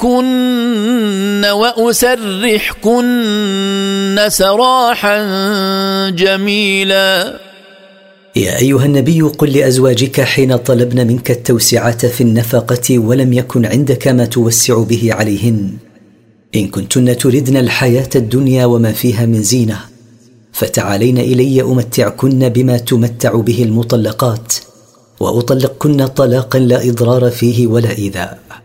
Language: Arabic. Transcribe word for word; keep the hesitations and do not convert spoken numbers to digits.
أمتعكن وأسرحكن سراحا جميلا. يا أيها النبي قل لأزواجك حين طلبن منك التوسعة في النفقة ولم يكن عندك ما توسع به عليهن: إن كنتن تردن الحياة الدنيا وما فيها من زينة فتعالين إلي أمتعكن بما تمتع به المطلقات، وأطلقكن طلاقا لا إضرار فيه ولا إيذاء.